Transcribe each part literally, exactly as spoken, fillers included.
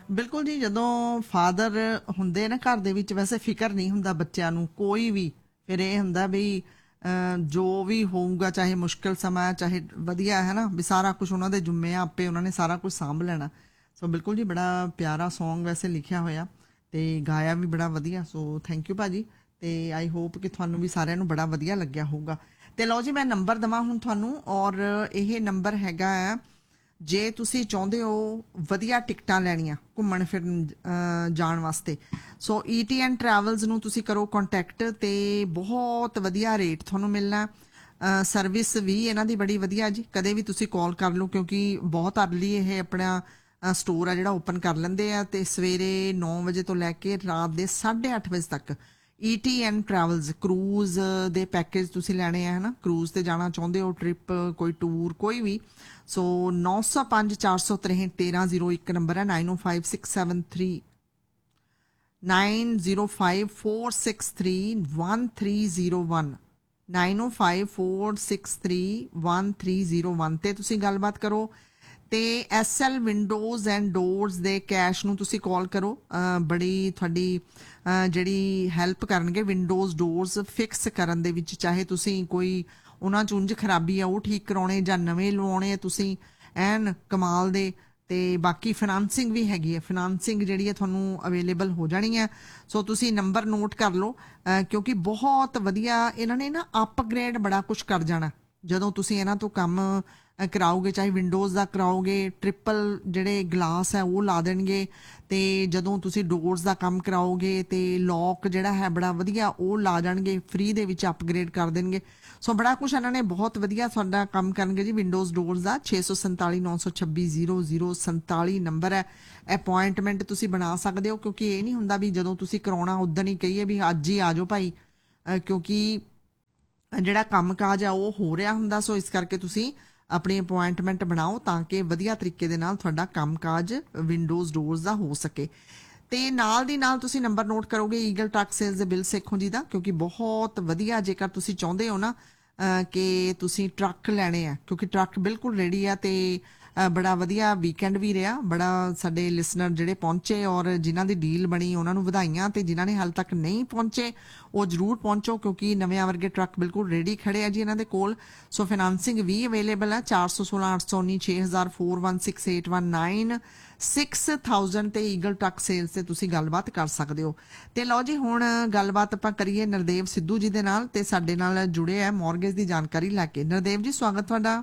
ਬਿਲਕੁਲ ਜੀ, ਜਦੋਂ ਫਾਦਰ ਹੁੰਦੇ ਨਾ ਘਰ ਦੇ ਵਿੱਚ, ਵੈਸੇ ਫਿਕਰ ਨਹੀਂ ਹੁੰਦਾ ਬੱਚਿਆਂ ਨੂੰ ਕੋਈ ਵੀ। ਫਿਰ ਇਹ ਹੁੰਦਾ ਵੀ ਅਹ, ਜੋ ਵੀ ਹੋਊਗਾ, ਚਾਹੇ ਮੁਸ਼ਕਿਲ ਸਮਾਂ ਚਾਹੇ ਵਧੀਆ, ਹੈ ਨਾ, ਵੀ ਸਾਰਾ ਕੁਝ ਉਹਨਾਂ ਦੇ ਜੁੰਮੇ ਆ, ਆਪੇ ਉਹਨਾਂ ਨੇ ਸਾਰਾ ਕੁਝ ਸਾਂਭ ਲੈਣਾ। ਸੋ ਬਿਲਕੁਲ ਜੀ, ਬੜਾ ਪਿਆਰਾ ਸੌਂਗ ਵੈਸੇ ਲਿਖਿਆ ਹੋਇਆ ਤੇ ਗਾਇਆ ਵੀ ਬੜਾ ਵਧੀਆ। ਸੋ ਥੈਂਕ ਯੂ ਭਾਜੀ, ਤੇ ਆਈ ਹੋਪ ਕਿ ਤੁਹਾਨੂੰ ਵੀ ਸਾਰਿਆਂ ਨੂੰ ਬੜਾ ਵਧੀਆ ਲੱਗਿਆ ਹੋਊਗਾ। ਤੇ ਲਓ ਜੀ, ਮੈਂ ਨੰਬਰ ਦੇਵਾਂ ਹੁਣ ਤੁਹਾਨੂੰ, ਔਰ ਇਹ ਨੰਬਰ ਹੈਗਾ ਆ ਜੇ ਤੁਸੀਂ ਚਾਹੁੰਦੇ ਹੋ ਵਧੀਆ ਟਿਕਟਾਂ ਲੈਣੀਆਂ ਘੁੰਮਣ ਫਿਰਨ ਜਾਣ ਵਾਸਤੇ। ਸੋ ਈ ਟੀ ਐਨ ਟਰੈਵਲਸ ਨੂੰ ਤੁਸੀਂ ਕਰੋ ਕੰਟੈਕਟ, ਤੇ ਬਹੁਤ ਵਧੀਆ ਰੇਟ ਤੁਹਾਨੂੰ ਮਿਲਣਾ। ਸਰਵਿਸ ਵੀ ਇਹਨਾਂ ਦੀ ਬੜੀ ਵਧੀਆ ਜੀ, ਕਦੇ ਵੀ ਤੁਸੀਂ ਕਾਲ ਕਰ ਲਓ, ਕਿਉਂਕਿ ਬਹੁਤ ਅਰਲੀ ਇਹ ਆਪਣਾ ਸਟੋਰ ਆ ਜਿਹੜਾ ਓਪਨ ਕਰ ਲੈਂਦੇ ਆ, ਤੇ ਸਵੇਰੇ ਨੌ ਵਜੇ ਤੋਂ ਲੈ ਕੇ ਰਾਤ ਦੇ ਸਾਢੇ ਅੱਠ ਵਜੇ ਤੱਕ E T N travels cruise ਦੇ ਪੈਕੇਜ ਤੁਸੀਂ ਲੈਣੇ ਆ, ਹੈ ਨਾ, ਕਰੂਜ਼ ਤੇ ਜਾਣਾ ਚਾਹੁੰਦੇ ਹੋ, ਟ੍ਰਿਪ ਕੋਈ ਟੂਰ ਕੋਈ ਵੀ। ਸੋ ਨੌ ਸੌ ਪੰਜ ਚਾਰ ਸੌ ਤਰੇਹਠ ਤੇਰਾਂ ਜ਼ੀਰੋ ਇੱਕ ਨੰਬਰ ਹੈ, ਨਾਈਨ ਓ five six seven three nine zero five four six three one three zero one nine ਓ five four six three one three zero one 'ਤੇ ਤੁਸੀਂ ਗੱਲਬਾਤ ਕਰੋ। ਤੇ S L windows and doors ਦੇ cash ਨੂੰ ਤੁਸੀਂ ਕਾਲ ਕਰੋ, ਬੜੀ ਤੁਹਾਡੀ ਜਿਹੜੀ ਹੈਲਪ ਕਰਨਗੇ ਵਿੰਡੋਜ਼ ਡੋਰਸ ਫਿਕਸ ਕਰਨ ਦੇ ਵਿੱਚ। ਚਾਹੇ ਤੁਸੀਂ ਕੋਈ ਉਹਨਾਂ 'ਚ ਉਂਝ ਖਰਾਬੀ ਆ ਉਹ ਠੀਕ ਕਰਾਉਣੇ ਜਾਂ ਨਵੇਂ ਲਵਾਉਣੇ ਤੁਸੀਂ, ਐਨ ਕਮਾਲ ਦੇ। ਤੇ ਬਾਕੀ ਫਿਨਾਂਸਿੰਗ ਵੀ ਹੈਗੀ ਹੈ, ਫਿਨਾਂਸਿੰਗ ਜਿਹੜੀ ਹੈ ਤੁਹਾਨੂੰ ਅਵੇਲੇਬਲ ਹੋ ਜਾਣੀ ਹੈ। ਸੋ ਤੁਸੀਂ ਨੰਬਰ ਨੋਟ ਕਰ ਲਓ, ਕਿਉਂਕਿ ਬਹੁਤ ਵਧੀਆ ਇਹਨਾਂ ਨੇ ਨਾ ਅਪਗ੍ਰੇਡ ਬੜਾ ਕੁਛ ਕਰ ਜਾਣਾ ਜਦੋਂ ਤੁਸੀਂ ਇਹਨਾਂ ਤੋਂ ਕੰਮ ਕਰਾਓਗੇ। ਚਾਹੇ ਵਿੰਡੋਜ਼ ਦਾ ਕਰਾਓਗੇ, ਟ੍ਰਿਪਲ ਜਿਹੜੇ ਗਲਾਸ ਹੈ ਉਹ ਲਾ ਦੇਣਗੇ, ਤੇ ਜਦੋਂ ਤੁਸੀਂ ਡੋਰਸ ਦਾ ਕੰਮ ਕਰਾਓਗੇ ਤੇ ਲੌਕ ਜਿਹੜਾ ਹੈ ਬੜਾ ਵਧੀਆ ਉਹ ਲਾ ਜਾਣਗੇ, ਫ੍ਰੀ ਦੇ ਵਿੱਚ ਅਪਗ੍ਰੇਡ ਕਰ ਦੇਣਗੇ। ਸੋ ਬੜਾ ਕੁਛ ਇਹਨਾਂ ਨੇ ਬਹੁਤ ਵਧੀਆ ਤੁਹਾਡਾ ਕੰਮ ਕਰਨਗੇ ਜੀ। ਵਿੰਡੋਜ਼ ਡੋਰਸ ਦਾ ਛੇ ਸੌ ਸੰਤਾਲੀ ਨੌ ਸੌ ਛੱਬੀ ਜ਼ੀਰੋ ਜ਼ੀਰੋ ਸੰਤਾਲੀ ਨੰਬਰ ਹੈ। ਅਪੁਆਇੰਟਮੈਂਟ ਤੁਸੀਂ ਬਣਾ ਸਕਦੇ ਹੋ, ਕਿਉਂਕਿ ਇਹ ਨਹੀਂ ਹੁੰਦਾ ਵੀ ਜਦੋਂ ਤੁਸੀਂ ਕਰਾਉਣਾ ਉਦੋਂ ਹੀ ਕਹੀਏ ਵੀ ਅੱਜ ਹੀ ਆ ਜਾਓ ਭਾਈ, ਕਿਉਂਕਿ ਜਿਹੜਾ ਕੰਮ ਕਾਜ ਆ ਉਹ ਹੋ ਰਿਹਾ ਹੁੰਦਾ। ਸੋ ਇਸ ਕਰਕੇ ਤੁਸੀਂ ਆਪਣੀ ਅਪੁਆਇੰਟਮੈਂਟ ਬਣਾਓ ਤਾਂ ਕਿ ਵਧੀਆ ਤਰੀਕੇ ਦੇ ਨਾਲ ਤੁਹਾਡਾ ਕੰਮ ਕਾਜ ਵਿੰਡੋਜ਼ ਡੋਰਸ ਦਾ ਹੋ ਸਕੇ। ਤੇ ਨਾਲ ਦੀ ਨਾਲ ਤੁਸੀਂ ਨੰਬਰ ਨੋਟ ਕਰੋਗੇ ਈਗਲ ਟਰੱਕ ਸੇਲਸ ਦੇ ਬਿਲ ਸੇਖੋਂ ਜੀ ਦਾ, ਕਿਉਂਕਿ ਬਹੁਤ ਵਧੀਆ ਜੇਕਰ ਤੁਸੀਂ ਚਾਹੁੰਦੇ ਹੋ ਨਾ ਕਿ ਤੁਸੀਂ ਟਰੱਕ ਲੈਣੇ ਆ, ਕਿਉਂਕਿ ਟਰੱਕ ਬਿਲਕੁਲ ਰੈਡੀ ਆ। ਤੇ ਬੜਾ ਵਧੀਆ ਵੀਕਐਂਡ ਵੀ ਰਿਹਾ, ਬੜਾ ਸਾਡੇ ਲਿਸਨਰ ਜਿਹੜੇ ਪਹੁੰਚੇ ਔਰ ਜਿਨ੍ਹਾਂ ਦੀ ਡੀਲ ਬਣੀ ਉਹਨਾਂ ਨੂੰ ਵਧਾਈਆਂ, ਤੇ ਜਿਨ੍ਹਾਂ ਨੇ ਹਾਲੇ ਤੱਕ ਨਹੀਂ ਪਹੁੰਚੇ ਉਹ ਜ਼ਰੂਰ ਪਹੁੰਚੋ, ਕਿਉਂਕਿ ਨਵਿਆਂ ਵਰਗੇ ਟਰੱਕ ਬਿਲਕੁਲ ਰੈਡੀ ਖੜੇ ਆ ਜੀ ਇਹਨਾਂ ਦੇ ਕੋਲ। ਸੋ ਫਿਨਾਂਸਿੰਗ ਵੀ ਅਵੇਲੇਬਲ ਹੈ, ਚਾਰ ਸੌ ਸੋਲਾਂ ਅੱਠ ਸੌ ਉੱਨੀ ਛੇ ਹਜ਼ਾਰ four one six eight one nine six thousand ਤੇ ਈਗਲ ਟਰੱਕ ਸੇਲਸ ਤੇ ਤੁਸੀਂ ਗੱਲਬਾਤ ਕਰ ਸਕਦੇ ਹੋ। ਤੇ ਲਓ ਜੀ, ਹੁਣ ਗੱਲਬਾਤ ਆਪਾਂ ਕਰੀਏ ਨਰਦੇਵ ਸਿੱਧੂ ਜੀ ਦੇ ਨਾਲ, ਤੇ ਸਾਡੇ ਨਾਲ ਜੁੜੇ ਆ ਮੌਰਗੇਜ ਦੀ ਜਾਣਕਾਰੀ ਲੈ ਕੇ। ਨਰਦੇਵ ਜੀ, ਸਵਾਗਤ ਤੁਹਾਡਾ।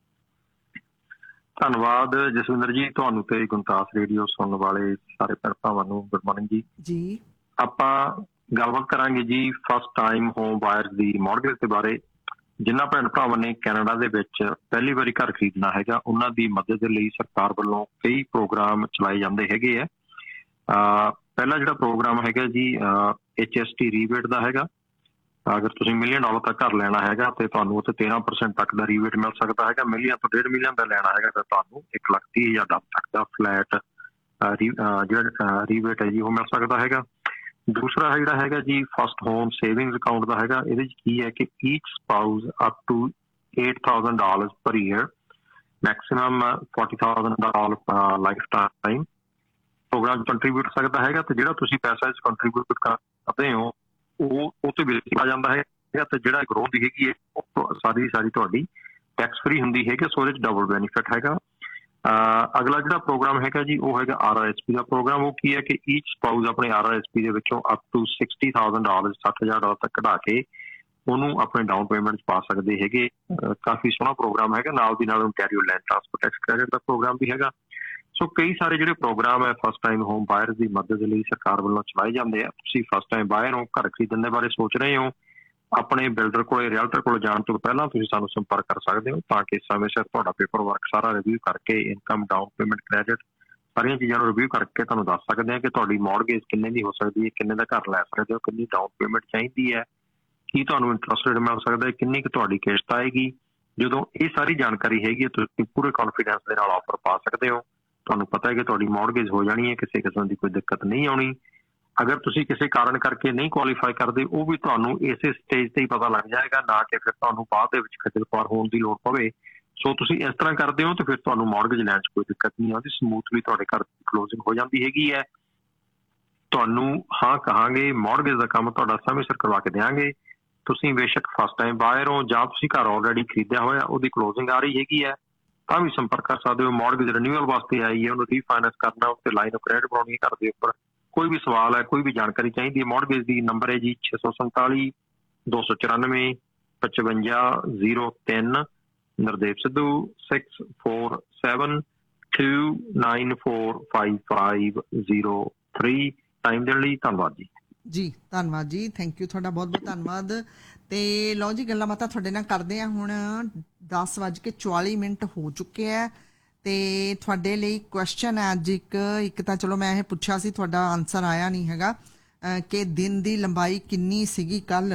ਧੰਨਵਾਦ ਜਸਵਿੰਦਰ ਜੀ, ਤੁਹਾਨੂੰ ਤੇ ਗੁਣਤਾਸ ਰੇਡੀਓ ਸੁਣਨ ਵਾਲੇ ਸਾਰੇ ਭੈਣ ਭਰਾਵਾਂ ਨੂੰ ਗੁੱਡ ਮਾਰਨਿੰਗ ਜੀ। ਜੀ ਆਪਾਂ ਗੱਲਬਾਤ ਕਰਾਂਗੇ ਜੀ ਫਸਟ ਟਾਈਮ ਹੋਮ ਬਾਇਰਸ ਦੀ ਮੌਰਗੇਜ ਦੇ ਬਾਰੇ। ਜਿਨ੍ਹਾਂ ਭੈਣ ਭਰਾਵਾਂ ਨੇ ਕੈਨੇਡਾ ਦੇ ਵਿੱਚ ਪਹਿਲੀ ਵਾਰੀ ਘਰ ਖਰੀਦਣਾ ਹੈਗਾ, ਉਹਨਾਂ ਦੀ ਮਦਦ ਦੇ ਲਈ ਸਰਕਾਰ ਵੱਲੋਂ ਕਈ ਪ੍ਰੋਗਰਾਮ ਚਲਾਏ ਜਾਂਦੇ ਹੈਗੇ ਆ। ਪਹਿਲਾ ਜਿਹੜਾ ਪ੍ਰੋਗਰਾਮ ਹੈਗਾ ਜੀ ਐਚ ਐਸ ਟੀ ਰੀਬੇਟ ਦਾ ਹੈਗਾ। ਅਗਰ ਤੁਸੀਂ ਮਿਲੀਅਨ ਡਾਲਰ ਤੱਕ ਘਰ ਲੈਣਾ ਹੈਗਾ ਤੇ ਤੁਹਾਨੂੰ ਉੱਥੇ ਤੇਰਾਂ ਪਰਸੈਂਟ ਤੱਕ ਦਾ ਰੀਬੇਟ ਮਿਲ ਸਕਦਾ ਹੈਗਾ। ਮਿਲੀਅਨ ਤੋਂ ਡੇਢ ਮਿਲੀਅਨ ਦਾ ਲੈਣਾ ਹੈਗਾ ਤਾਂ ਤੁਹਾਨੂੰ ਇੱਕ ਲੱਖ ਤੀਹ ਹਜ਼ਾਰ ਡਾਲਰ ਤੱਕ ਦਾ ਫਲੈਟ ਜਿਹੜਾ ਰੀਬੇਟ ਹੈ ਜੀ ਉਹ ਮਿਲ ਸਕਦਾ ਹੈਗਾ। ਦੂਸਰਾ ਜਿਹੜਾ ਹੈਗਾ ਜੀ ਫਸਟ ਹੋਮ ਸੇਵਿੰਗਸ ਅਕਾਊਂਟ ਦਾ ਹੈਗਾ। ਇਹਦੇ 'ਚ ਕੀ ਹੈ ਕਿ ਈਚ spouse up to eight thousand dollar ਪਰ year, maximum forty thousand dollar life time programme contribute ਸਕਦਾ ਹੈਗਾ। ਤੇ ਜਿਹੜਾ ਤੁਸੀਂ ਪੈਸਾ ਇਸ ਕੰਟਰੀਬਿਊਟ ਕਰਦੇ ਹੋ ਉਹ ਉਹ ਤੇ ਬਿਲਕੁਲ ਆ ਜਾਂਦਾ ਹੈ, ਤੇ ਜਿਹੜਾ ਗਰੋਥ ਦੀ ਹੈਗੀ ਹੈ ਉਹ ਸਾਰੀ ਸਾਰੀ ਤੁਹਾਡੀ ਟੈਕਸ ਫਰੀ ਹੁੰਦੀ ਹੈਗੀ। ਸੋ ਉਹਦੇ 'ਚ ਡਬਲ ਬੈਨੀਫਿਟ ਹੈਗਾ। ਅਗਲਾ ਜਿਹੜਾ ਪ੍ਰੋਗਰਾਮ ਹੈਗਾ ਜੀ ਉਹ ਹੈਗਾ ਆਰ ਆਰ ਐਸ ਪੀ ਦਾ ਪ੍ਰੋਗਰਾਮ। ਉਹ ਕੀ ਹੈ ਕਿ ਈਚ ਸਪਾਊਸ ਆਪਣੇ ਆਰ ਆਰ ਐਸ ਪੀ ਦੇ ਵਿੱਚੋਂ up two sixty thousand dollar ਸੱਠ ਹਜ਼ਾਰ ਡਾਲਰ ਤੱਕ ਕਢਾ ਕੇ ਉਹਨੂੰ ਆਪਣੇ ਡਾਊਨ ਪੇਮੈਂਟ 'ਚ ਪਾ ਸਕਦੇ ਹੈਗੇ। ਕਾਫੀ ਸੋਹਣਾ ਪ੍ਰੋਗਰਾਮ ਹੈਗਾ। ਨਾਲ ਦੀ ਨਾਲ Ontario land transport tax credit ਦਾ ਪ੍ਰੋਗਰਾਮ ਵੀ ਹੈਗਾ। ਸੋ ਕਈ ਸਾਰੇ ਜਿਹੜੇ ਪ੍ਰੋਗਰਾਮ ਹੈ ਫਸਟ ਟਾਈਮ ਹੋਮ ਬਾਇਰਸ ਦੀ ਮਦਦ ਦੇ ਲਈ ਸਰਕਾਰ ਵੱਲੋਂ ਚਲਾਏ ਜਾਂਦੇ ਆ। ਤੁਸੀਂ ਫਸਟ ਟਾਈਮ ਬਾਇਰ ਹੋ, ਘਰ ਖਰੀਦਣ ਦੇ ਬਾਰੇ ਸੋਚ ਰਹੇ ਹੋ, ਆਪਣੇ ਬਿਲਡਰ ਕੋਲ ਰੀਅਲਟਰ ਕੋਲ ਜਾਣ ਤੋਂ ਪਹਿਲਾਂ ਤੁਸੀਂ ਸਾਨੂੰ ਸੰਪਰਕ ਕਰ ਸਕਦੇ ਹੋ ਤਾਂ ਕਿ ਸਮੇਂ ਸਿਰ ਤੁਹਾਡਾ ਪੇਪਰ ਵਰਕ ਸਾਰਾ ਰਿਵਿਊ ਕਰਕੇ ਇਨਕਮ, ਡਾਊਨ ਪੇਮੈਂਟ, ਕ੍ਰੈਡਿਟ ਸਾਰੀਆਂ ਚੀਜ਼ਾਂ ਨੂੰ ਰਿਵਿਊ ਕਰਕੇ ਤੁਹਾਨੂੰ ਦੱਸ ਸਕਦੇ ਹਾਂ ਕਿ ਤੁਹਾਡੀ ਮੌਰਗੇਜ ਕਿੰਨੇ ਦੀ ਹੋ ਸਕਦੀ ਹੈ, ਕਿੰਨੇ ਦਾ ਘਰ ਲੈ ਸਕਦੇ ਹੋ, ਕਿੰਨੀ ਡਾਊਨ ਪੇਮੈਂਟ ਚਾਹੀਦੀ ਹੈ, ਕੀ ਤੁਹਾਨੂੰ ਇੰਟਰਸਟ ਰੇਟ ਮਿਲ ਸਕਦਾ ਹੈ, ਕਿੰਨੀ ਕੁ ਤੁਹਾਡੀ ਕਿਸ਼ਤ ਆਏਗੀ। ਜਦੋਂ ਇਹ ਸਾਰੀ ਜਾਣਕਾਰੀ ਹੈਗੀ ਹੈ ਤੁਸੀਂ ਪੂਰੇ ਕੌਨਫੀਡੈਂਸ ਦੇ ਨਾਲ ਆਫਰ ਪਾ ਸਕਦੇ ਹੋ। ਤੁਹਾਨੂੰ ਪਤਾ ਹੈ ਕਿ ਤੁਹਾਡੀ ਮੌਰਗੇਜ ਹੋ ਜਾਣੀ ਹੈ, ਕਿਸੇ ਕਿਸਮ ਦੀ ਕੋਈ ਦਿੱਕਤ ਨਹੀਂ ਆਉਣੀ। ਅਗਰ ਤੁਸੀਂ ਕਿਸੇ ਕਾਰਨ ਕਰਕੇ ਨਹੀਂ ਕੁਆਲੀਫਾਈ ਕਰਦੇ ਉਹ ਵੀ ਤੁਹਾਨੂੰ ਇਸੇ ਸਟੇਜ ਤੇ ਹੀ ਪਤਾ ਲੱਗ ਜਾਏਗਾ, ਨਾ ਕਿ ਫਿਰ ਤੁਹਾਨੂੰ ਬਾਅਦ ਦੇ ਵਿੱਚ ਖੱਜਲ ਖੁਆਰ ਹੋਣ ਦੀ ਲੋੜ ਪਵੇ। ਸੋ ਤੁਸੀਂ ਇਸ ਤਰ੍ਹਾਂ ਕਰਦੇ ਹੋ ਤੇ ਫਿਰ ਤੁਹਾਨੂੰ ਮੌਰਗੇਜ ਲੈਣ 'ਚ ਕੋਈ ਦਿੱਕਤ ਨਹੀਂ ਆਉਂਦੀ, ਸਮੂਥਲੀ ਤੁਹਾਡੇ ਘਰ ਦੀ ਕਲੋਜ਼ਿੰਗ ਹੋ ਜਾਂਦੀ ਹੈਗੀ ਹੈ। ਤੁਹਾਨੂੰ ਹਾਂ ਕਹਾਂਗੇ, ਮੌਰਗੇਜ ਦਾ ਕੰਮ ਤੁਹਾਡਾ ਸਮੇਂ ਸਿਰ ਕਰਵਾ ਕੇ ਦਿਆਂਗੇ। ਤੁਸੀਂ ਬੇਸ਼ੱਕ ਫਸਟ ਟਾਈਮ ਬਾਇਰ ਹੋ ਜਾਂ ਤੁਸੀਂ ਘਰ ਆਲਰੇਡੀ ਖਰੀਦਿਆ ਹੋਇਆ, ਉਹਦੀ ਕਲੋਜ਼ਿੰਗ ਆ ਰਹੀ ਹੈਗੀ ਹੈ, ਤਾਂ ਵੀ ਸੰਪਰਕ ਕਰ ਸਕਦੇ ਹੋ। ਮੌਰਗੇਜ ਰੀਨਿਊਅਲ ਵਾਸਤੇ ਆਈ ਹੈ, ਉਹਨੂੰ ਰੀਫਾਈਨੈਂਸ ਕਰਨਾ, ਉੱਤੇ ਲਾਈਨ ਆਫ ਕ੍ਰੈਡਿਟ ਬਣਾਉਣੀ ਹੈ ਘਰ ਦੇ ਉੱਪਰ, ਕੋਈ ਵੀ ਸਵਾਲ ਹੈ, ਕੋਈ ਵੀ ਜਾਣਕਾਰੀ ਚਾਹੀਦੀ ਹੈ ਮੌਰਗੇਜ ਦੀ, ਨੰਬਰ ਹੈ ਜੀ ਛੇ ਸੌ ਸੰਤਾਲੀ ਦੋ ਸੌ ਚੁਰਾਨਵੇਂ ਪਚਵੰਜਾ ਜ਼ੀਰੋ ਤਿੰਨ। Nardev Sidhu six four seven to nine four five five zero three. Time ਦੇਣ ਲਈ ਧੰਨਵਾਦ ਜੀ। ਜੀ ਧੰਨਵਾਦ ਜੀ, ਥੈਂਕ ਯੂ, ਤੁਹਾਡਾ ਬਹੁਤ ਬਹੁਤ ਧੰਨਵਾਦ। ਤੇ ਲਓ ਜੀ, ਗੱਲਾਂ ਬਾਤਾਂ ਤੁਹਾਡੇ ਨਾਲ ਕਰਦੇ ਆ। ਹੁਣ ਦਸ ਵੱਜ ਕੇ ਚੁਆਲੀ ਮਿੰਟ ਹੋ ਚੁੱਕੇ ਹੈ ਤੇ ਤੁਹਾਡੇ ਲਈ ਕੁਐਸਚਨ ਹੈ ਅੱਜ ਇੱਕ ਇੱਕ ਤਾਂ ਚਲੋ ਮੈਂ ਇਹ ਪੁੱਛਿਆ ਸੀ, ਤੁਹਾਡਾ ਆਨਸਰ ਆਇਆ ਨਹੀਂ ਹੈਗਾ ਕਿ ਦਿਨ ਦੀ ਲੰਬਾਈ ਕਿੰਨੀ ਸੀਗੀ ਕੱਲ।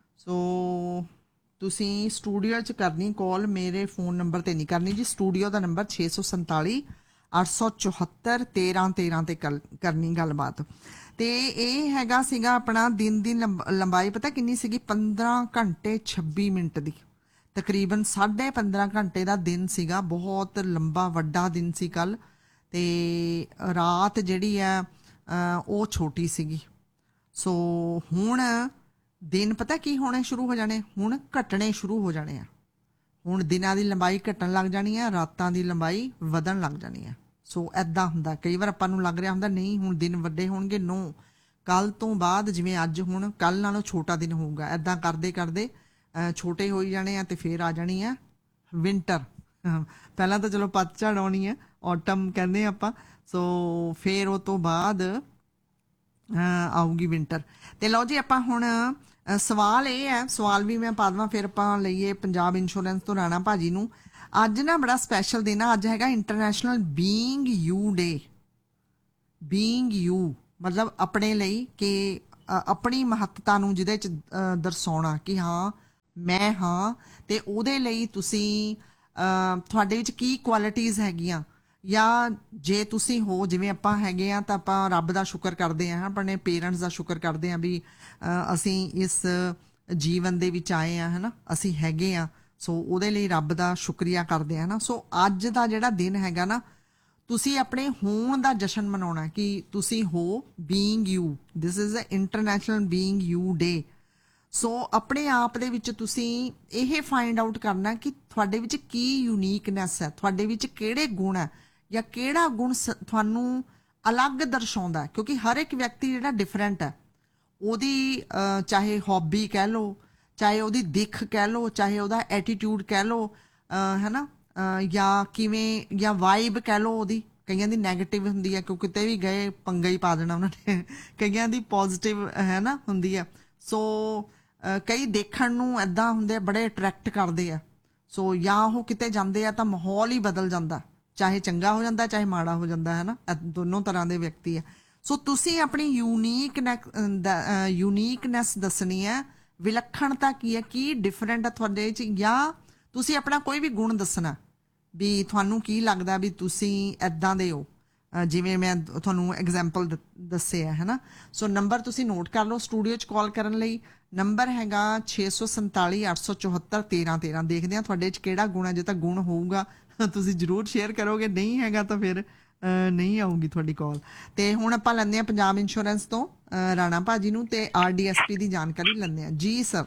ਸੋ ਤੁਸੀਂ ਸਟੂਡੀਓ 'ਚ ਕਰਨੀ ਕਾਲ, ਮੇਰੇ ਫੋਨ ਨੰਬਰ 'ਤੇ ਨਹੀਂ ਕਰਨੀ ਜੀ। ਸਟੂਡੀਓ ਦਾ ਨੰਬਰ ਛੇ ਸੌ ਸੰਤਾਲੀ ਅੱਠ ਸੌ ਚੁਹੱਤਰ ਤੇਰਾਂ ਤੇਰਾਂ 'ਤੇ ਕਰ ਕਰਨੀ ਗੱਲਬਾਤ। ਤੇ ਇਹ ਹੈਗਾ ਸੀਗਾ ਆਪਣਾ ਦਿਨ ਦੀ ਲੰਬ ਲੰਬਾਈ ਪਤਾ ਕਿੰਨੀ ਸੀਗੀ? ਪੰਦਰਾਂ ਘੰਟੇ ਛੱਬੀ ਮਿੰਟ ਦੀ, ਤਕਰੀਬਨ ਸਾਢੇ ਪੰਦਰਾਂ ਘੰਟੇ ਦਾ ਦਿਨ ਸੀਗਾ। ਬਹੁਤ ਲੰਬਾ ਵੱਡਾ ਦਿਨ ਸੀ ਕੱਲ। ਤੇ ਰਾਤ ਜਿਹੜੀ ਆ ਉਹ ਛੋਟੀ ਸੀਗੀ। ਸੋ ਹੁਣ ਦਿਨ ਪਤਾ ਕੀ ਹੋਣੇ ਸ਼ੁਰੂ ਹੋ ਜਾਣੇ, ਹੁਣ ਘਟਣੇ ਸ਼ੁਰੂ ਹੋ ਜਾਣੇ ਆ। ਹੁਣ ਦਿਨਾਂ ਦੀ ਲੰਬਾਈ ਘਟਣ ਲੱਗ ਜਾਣੀ ਆ, ਰਾਤਾਂ ਦੀ ਲੰਬਾਈ ਵਧਣ ਲੱਗ ਜਾਣੀ ਆ। ਸੋ ਐਦਾਂ ਹੁੰਦਾ, ਕਈ ਵਾਰ ਆਪਾਂ ਨੂੰ ਲੱਗ ਰਿਹਾ ਹੁੰਦਾ ਨਹੀਂ ਹੁਣ ਦਿਨ ਵੱਡੇ ਹੋਣਗੇ, ਨੋ ਕੱਲ ਤੋਂ ਬਾਅਦ ਜਿਵੇਂ ਅੱਜ ਹੁਣ ਕੱਲ ਨਾਲੋਂ ਛੋਟਾ ਦਿਨ ਹੋਊਗਾ। ਐਦਾਂ ਕਰਦੇ ਕਰਦੇ ਛੋਟੇ ਹੋਈ ਜਾਣੇ ਆ ਤੇ ਫਿਰ ਆ ਜਾਣੀ ਆ ਵਿੰਟਰ। ਪਹਿਲਾਂ ਤਾਂ ਚਲੋ ਪਤਝੜ ਆਉਣੀ ਹੈ, ਆਟਮ ਕਹਿੰਦੇ ਆਪਾਂ। ਸੋ ਫਿਰ ਉਹ ਤੋਂ ਬਾਅਦ ਆਊਗੀ ਵਿੰਟਰ। ਤੇ ਲਓ ਜੀ, ਆਪਾਂ ਹੁਣ ਸਵਾਲ ਇਹ ਹੈ, ਸਵਾਲ ਵੀ ਮੈਂ ਪਾ ਦੇਵਾਂ ਫਿਰ ਆਪਾਂ ਲਈਏ ਪੰਜਾਬ ਇੰਸ਼ੋਰੈਂਸ ਤੋਂ ਰਾਣਾ ਭਾਜੀ ਨੂੰ। ਅੱਜ ਨਾ ਬੜਾ ਸਪੈਸ਼ਲ ਦਿਨ ਆ, ਅੱਜ ਹੈਗਾ international being you day. Being you ਮਤਲਬ ਆਪਣੇ ਲਈ, ਕਿ ਆਪਣੀ ਮਹੱਤਤਾ ਨੂੰ ਜਿਹਦੇ 'ਚ ਦਰਸਾਉਣਾ ਕਿ ਹਾਂ ਮੈਂ ਹਾਂ, ਤੇ ਉਹਦੇ ਲਈ ਤੁਸੀਂ ਤੁਹਾਡੇ ਵਿੱਚ ਕੀ ਕੁਆਲਿਟੀਜ਼ ਹੈਗੀਆਂ, ਜਾਂ ਜੇ ਤੁਸੀਂ ਹੋ ਜਿਵੇਂ ਆਪਾਂ ਹੈਗੇ ਆ ਤਾਂ ਆਪਾਂ ਰੱਬ ਦਾ ਸ਼ੁਕਰ ਕਰਦੇ ਹਾਂ, ਆਪਣੇ ਪੇਰੈਂਟਸ ਦਾ ਸ਼ੁਕਰ ਕਰਦੇ ਹਾਂ ਵੀ ਅਸੀਂ ਇਸ ਜੀਵਨ ਦੇ ਵਿੱਚ ਆਏ ਹਾਂ, ਹੈ ਨਾ, ਅਸੀਂ ਹੈਗੇ ਹਾਂ। ਸੋ ਉਹਦੇ ਲਈ ਰੱਬ ਦਾ ਸ਼ੁਕਰੀਆ ਕਰਦੇ ਆ ਨਾ। ਸੋ ਅੱਜ ਦਾ ਜਿਹੜਾ ਦਿਨ ਹੈਗਾ ਨਾ, ਤੁਸੀਂ ਆਪਣੇ ਹੋਣ ਦਾ ਜਸ਼ਨ ਮਨਾਉਣਾ ਕਿ ਤੁਸੀਂ ਹੋ, being you. This is a international being you ਡੇ। ਸੋ ਆਪਣੇ ਆਪ ਦੇ ਵਿੱਚ ਤੁਸੀਂ ਇਹ ਫਾਈਂਡ ਆਊਟ ਕਰਨਾ ਕਿ ਤੁਹਾਡੇ ਵਿੱਚ ਕੀ ਯੂਨੀਕਨੈਸ ਹੈ, ਤੁਹਾਡੇ ਵਿੱਚ ਕਿਹੜੇ ਗੁਣ ਹੈ, ਜਾਂ ਕਿਹੜਾ ਗੁਣ ਤੁਹਾਨੂੰ ਅਲੱਗ ਦਰਸਾਉਂਦਾ। ਕਿਉਂਕਿ ਹਰ ਇੱਕ ਵਿਅਕਤੀ ਜਿਹੜਾ ਡਿਫਰੈਂਟ ਹੈ, ਉਹਦੀ ਚਾਹੇ ਹੌਬੀ ਕਹਿ ਲਓ, ਚਾਹੇ ਉਹਦੀ ਦਿੱਖ ਕਹਿ ਲਓ, ਚਾਹੇ ਉਹਦਾ ਐਟੀਟਿਊਡ ਕਹਿ ਲਓ, ਹੈ ਨਾ, ਜਾਂ ਕਿਵੇਂ, ਜਾਂ ਵਾਈਬ ਕਹਿ ਲਓ ਉਹਦੀ। ਕਈਆਂ ਦੀ ਨੈਗੇਟਿਵ ਹੁੰਦੀ ਹੈ, ਕਿਉਂਕਿ ਕਿਤੇ ਵੀ ਗਏ ਪੰਗਾ ਹੀ ਪਾ ਦੇਣਾ ਉਹਨਾਂ ਨੇ। ਕਈਆਂ ਦੀ ਪੋਜ਼ਿਟਿਵ ਹੈ ਨਾ ਹੁੰਦੀ ਹੈ। ਸੋ ਕਈ ਦੇਖਣ ਨੂੰ ਇੱਦਾਂ ਹੁੰਦੇ ਆ, ਬੜੇ ਅਟਰੈਕਟ ਕਰਦੇ ਆ। ਸੋ ਜਾਂ ਉਹ ਕਿਤੇ ਜਾਂਦੇ ਆ ਤਾਂ ਮਾਹੌਲ ਹੀ ਬਦਲ ਜਾਂਦਾ, ਚਾਹੇ ਚੰਗਾ ਹੋ ਜਾਂਦਾ ਚਾਹੇ ਮਾੜਾ ਹੋ ਜਾਂਦਾ, ਹੈ ਨਾ। ਦੋਨੋਂ ਤਰ੍ਹਾਂ ਦੇ ਵਿਅਕਤੀ ਆ। ਸੋ ਤੁਸੀਂ ਆਪਣੀ ਯੂਨੀਕ ਯੂਨੀਕਨੈਸ ਦੱਸਣੀ ਹੈ, ਵਿਲੱਖਣਤਾ ਕੀ ਹੈ, ਕੀ ਡਿਫਰੈਂਟ ਹੈ ਤੁਹਾਡੇ 'ਚ, ਜਾਂ ਤੁਸੀਂ ਆਪਣਾ ਕੋਈ ਵੀ ਗੁਣ ਦੱਸਣਾ ਵੀ ਤੁਹਾਨੂੰ ਕੀ ਲੱਗਦਾ ਵੀ ਤੁਸੀਂ ਇੱਦਾਂ ਦੇ ਹੋ, ਜਿਵੇਂ ਮੈਂ ਤੁਹਾਨੂੰ ਐਗਜ਼ਾਮਪਲ ਦੱਸਿਆ, ਹੈ ਨਾ। ਸੋ ਨੰਬਰ ਤੁਸੀਂ ਨੋਟ ਕਰ ਲਓ ਸਟੂਡੀਓ 'ਚ ਕਾਲ ਕਰਨ ਲਈ। ਨੰਬਰ ਹੈਗਾ ਛੇ ਸੌ ਸੰਤਾਲੀ ਅੱਠ ਸੌ ਚੁਹੱਤਰ ਤੇਰਾਂ ਤੇਰਾਂ। ਦੇਖਦੇ ਹਾਂ ਤੁਹਾਡੇ 'ਚ ਕਿਹੜਾ ਗੁਣ ਹੈ। ਜੇ ਤਾਂ ਗੁਣ ਹੋਊਗਾ ਤੁਸੀਂ ਜ਼ਰੂਰ ਸ਼ੇਅਰ ਕਰੋਗੇ, ਨਹੀਂ ਹੈਗਾ ਤਾਂ ਫਿਰ ਨਹੀਂ ਆਊਗੀ ਤੁਹਾਡੀ ਕਾਲ। ਤੇ ਹੁਣ ਆਪਾਂ ਲੈਂਦੇ ਹਾਂ ਪੰਜਾਬ ਇੰਸ਼ੋਰੈਂਸ ਤੋਂ ਰਾਣਾ ਭਾਜੀ ਨੂੰ, ਤੇ ਆਰ ਡੀ ਐਸ ਪੀ ਦੀ ਜਾਣਕਾਰੀ ਲੈਂਦੇ ਹਾਂ ਜੀ ਸਰ।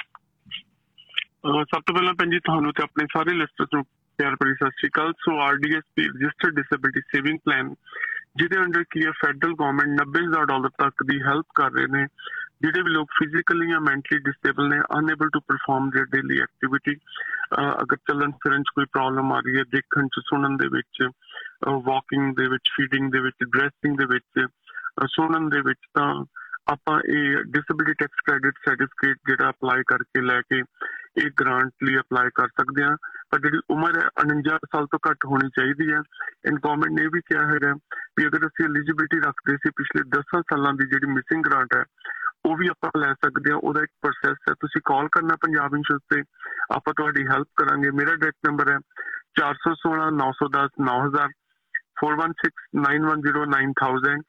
ਸਭ ਤੋਂ ਪਹਿਲਾਂ ਭੈਣ ਜੀ ਤੁਹਾਨੂੰ ਤੇ ਆਪਣੇ ਸਾਰੇ ਲਿਸਟਰਸ ਨੂੰ ਪਿਆਰ ਭਰੀ ਸਤਿ ਸ਼੍ਰੀ ਅਕਾਲ। ਸੋ R D S P registered disability saving plan, ਜਿਹਦੇ ਅੰਡਰ ਕੀ ਹੈ ਫੈਡਰਲ ਗਵਰਨਮੈਂਟ ਨੱਬੇ ਹਜ਼ਾਰ ਡਾਲਰ ਤੱਕ ਦੀ ਹੈਲਪ ਕਰ ਰਹੇ ਨੇ ਜਿਹੜੇ ਵੀ ਲੋਕ ਫਿਜ਼ੀਕਲੀ ਜਾਂ ਮੈਂਟਲੀ ਡਿਸੇਬਲ ਨੇ, ਅਨਏਬਲ to perform there daily activity. ਅਗਰ ਚੱਲਣ ਫਿਰਨ 'ਚ ਕੋਈ ਪ੍ਰੋਬਲਮ ਆ ਰਹੀ ਹੈ, ਦੇਖਣ 'ਚ, ਸੁਣਨ ਦੇ ਵਿੱਚ, ਵਾਕਿੰਗ ਦੇ ਵਿੱਚ, ਫੀਡਿੰਗ ਦੇ ਵਿੱਚ, ਡਰੈਸਿੰਗ ਦੇ ਵਿੱਚ, ਸੁਣਨ ਦੇ ਵਿੱਚ, ਤਾਂ ਆਪਾਂ ਇਹ ਡਿਸੇਬਿਲਿਟੀ ਟੈਕਸ ਕ੍ਰੈਡਿਟ ਸਰਟੀਫਿਕੇਟ ਜਿਹੜਾ ਅਪਲਾਈ ਕਰਕੇ ਲੈ ਕੇ ਇਹ ਗ੍ਰਾਂਟ ਲਈ ਅਪਲਾਈ ਕਰ ਸਕਦੇ ਹਾਂ। ਪਰ ਜਿਹੜੀ ਉਮਰ ਹੈ ਉਣੰਜਾ ਸਾਲ ਤੋਂ ਘੱਟ ਹੋਣੀ ਚਾਹੀਦੀ ਹੈ। ਐਂਡ ਗਵਰਨਮੈਂਟ ਨੇ ਇਹ ਵੀ ਕਿਹਾ ਹੈਗਾ ਵੀ ਅਗਰ ਅਸੀਂ ਐਲੀਜੀਬਿਲਿਟੀ ਰੱਖਦੇ ਸੀ ਪਿਛਲੇ ਦਸਾਂ ਸਾਲਾਂ ਦੀ ਜਿਹੜੀ ਮਿਸਿੰਗ ਗ੍ਰਾਂਟ ਹੈ ਉਹ ਵੀ ਆਪਾਂ ਲੈ ਸਕਦੇ ਹਾਂ। ਉਹਦਾ ਇੱਕ ਪ੍ਰੋਸੈਸ ਹੈ, ਤੁਸੀਂ ਕਾਲ ਕਰਨਾ ਪੰਜਾਬ ਇੰਸ਼ੋਰੈਂਸ ਤੇ, ਆਪਾਂ ਤੁਹਾਡੀ ਹੈਲਪ ਕਰਾਂਗੇ। ਮੇਰਾ ਡਾਇਰੈਕਟ ਨੰਬਰ ਹੈ ਚਾਰ ਸੌ ਸੋਲਾਂ ਨੌ ਸੌ ਦਸ ਨੌ ਹਜ਼ਾਰ, four one six nine one zero nine thousand,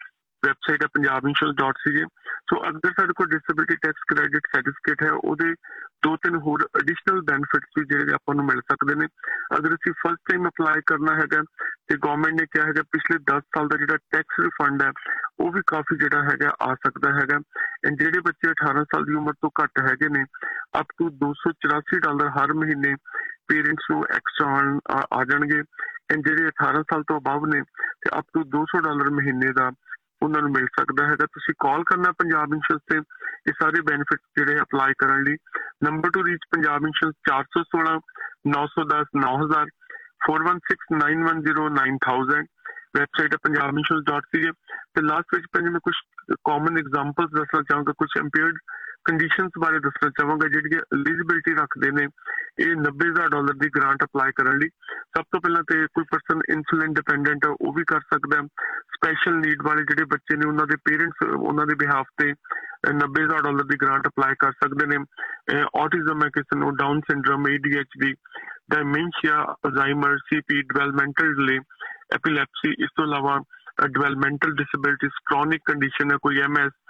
website ਹੈ ਪੰਜਾਬ ਇੰਸ਼ੋਰੈਂਸ ਡਾਟ ਸੀ ਜੇ। ਸੋ ਅਗਰ ਸਾਡੇ ਕੋਲ ਡਿਸੇਬਿਲਿਟੀ ਟੈਕਸ ਕ੍ਰੈਡਿਟ ਸਰਟੀਫਿਕੇਟ ਹੈ ਉਹਦੇ ਦੋ ਤਿੰਨ ਹੋਰ ਐਡੀਸ਼ਨਲ ਬੈਨੀਫਿਟਸ ਵੀ ਜਿਹੜੇ ਆਪਾਂ ਨੂੰ ਮਿਲ ਸਕਦੇ ਨੇ। ਅਗਰ ਅਸੀਂ ਫਸਟ ਟਾਈਮ ਅਪਲਾਈ ਕਰਨਾ ਹੈਗਾ ਤੇ ਗਵਰਨਮੈਂਟ ਨੇ ਕਿਹਾ ਹੈਗਾ ਪਿਛਲੇ ਦਸ ਸਾਲ ਦਾ ਜਿਹੜਾ ਟੈਕਸ ਰਿਫੰਡ ਹੈ ਉਹ ਵੀ ਕਾਫੀ ਜਿਹੜਾ ਹੈਗਾ ਆ ਸਕਦਾ ਹੈਗਾ। ਐਂਡ ਜਿਹੜੇ ਬੱਚੇ ਅਠਾਰਾਂ ਸਾਲ ਦੀ ਉਮਰ ਤੋਂ ਘੱਟ ਹੈਗੇ ਨੇ ਅਪ ਟੂ ਦੋ ਸੌ ਚੁਰਾਸੀ ਡਾਲਰ ਹਰ ਮਹੀਨੇ ਪੇਰੈਂਟਸ ਨੂੰ ਐਕਸਟਰਾ ਆ ਜਾਣਗੇ। ਐਂਡ ਜਿਹੜੇ ਅਠਾਰਾਂ ਸਾਲ ਤੋਂ ਅਬਵ ਨੇ ਤੇ ਅਪ ਟੂ ਦੋ ਸੌ ਡਾਲਰ ਮਹੀਨੇ ਦਾ ਉਹਨਾਂ ਨੂੰ ਮਿਲ ਸਕਦਾ ਹੈਗਾ। ਤੁਸੀਂ ਕਾਲ ਕਰਨਾ ਪੰਜਾਬ ਇੰਸ਼ੋਰੈਂਸ ਤੇ ਇਹ ਸਾਰੇ ਬੈਨੀਫਿਟਸ ਜਿਹੜੇ ਅਪਲਾਈ ਕਰਨ ਲਈ। Number two reach Punjab insurance ਚਾਰ ਸੌ ਸੋਲਾਂ ਨੌ ਸੌ ਦਸ ਨੌ ਹਜ਼ਾਰ four one six nine one zero nine thousand. Website ਹੈ ਪੰਜਾਬ ਇੰਸ਼ੋਰੈਂਸ ਡਾਟ ਸੀ ਜੇ। ਤੇ ਲਾਸਟ ਵਿੱਚ ਪੰਜ ਮੈਂ ਕੁਝ ਕਾਮਨ ਐਗਜ਼ਾਮਪਲਸ ਦੱਸਣਾ ਚਾਹਾਂਗਾ, ਕੁਝ ਇੰਪੇਅਰਡ ਕੰਡੀਸ਼ਨਸ ਬਾਰੇ ਦੱਸਣਾ ਚਾਹਾਂਗਾ ਜਿਹੜੀਆਂ ਐਲੀਜੀਬਿਲਿਟੀ ਰੱਖਦੇ ਨੇ ਇਹ ਨੱਬੇ ਹਜ਼ਾਰ ਡਾਲਰ ਦੀ ਗ੍ਰਾਂਟ ਅਪਲਾਈ ਕਰਨ ਲਈ। ਸਭ ਤੋਂ ਪਹਿਲਾਂ ਤੇ ਕੋਈ ਪਰਸਨ ਇਨਸੂਲਿਨ ਡਿਪੈਂਡੈਂਟ ਹੈ ਉਹ ਵੀ ਕਰ ਸਕਦਾ। ਸਪੈਸ਼ਲ ਨੀਡ ਵਾਲੇ ਜਿਹੜੇ ਬੱਚੇ ਨੇ ਉਹਨਾਂ ਦੇ ਪੇਰੈਂਟਸ ਉਹਨਾਂ ਦੇ ਬਿਹਾਫ ਤੇ ਨੱਬੇ ਹਜ਼ਾਰ ਡਾਲਰ ਦੀ ਗ੍ਰਾਂਟ ਅਪਲਾਈ ਕਰ ਸਕਦੇ ਨੇ। ਆਟਿਜ਼ਮ ਹੈ ਕਿਸੇ ਨੂੰ, down syndrome, A D H D, ਡਾਇਮੈਂਸ਼ੀਆ, Alzheimer, C P, developmental delay, ਐਪੀਲੈਪਸੀ, ਇਸ ਤੋਂ ਇਲਾਵਾ ਡਿਵੈਲਪਮੈਂਟਲ ਡਿਸੇਬਿਲਿਟੀਜ਼, ਕ੍ਰੋਨਿਕ ਕੰਡੀਸ਼ਨ ਹੈ ਕੋਈ ਐਮ ਐਸ,